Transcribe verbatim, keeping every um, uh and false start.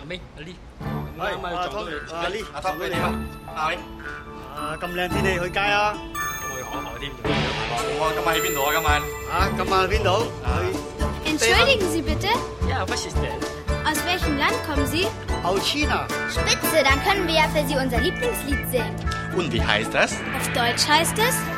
阿明，阿 Lee， 係阿 Tony，阿 Lee， 阿 Tony 你好，阿明， 啊咁靚天氣去街啊？ 咁我要行下添。 我今晚去邊度啊？今晚啊，今晚去邊度？去 Entschuldigen Sie bitte, Ja, was ist denn? aus welchem Land kommen Sie? aus China. Spitze, dann können wir ja für Sie unser Lieblingslied singen. Und wie heißt das? Auf Deutsch heißt es